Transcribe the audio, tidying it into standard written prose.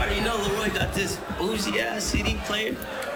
already know Leroy got this bougie ass CD player.